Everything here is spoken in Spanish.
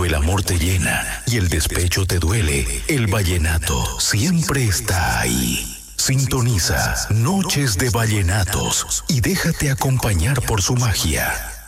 el amor te llena y el despecho te duele, el vallenato siempre está ahí. Sintoniza Noches de Vallenatos y déjate acompañar por su magia.